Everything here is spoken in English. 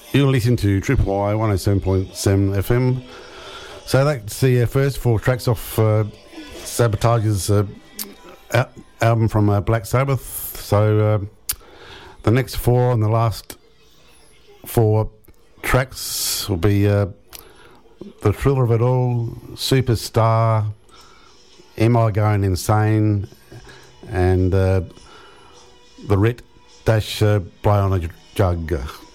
You're listening to Triple Y 107.7 FM. So that's the first four tracks off Sabotage's album from Black Sabbath. So the next four and the last four tracks will be The Thriller of It All, Superstar, Am I Going Insane, and the Rit Dash Blow on a Jug.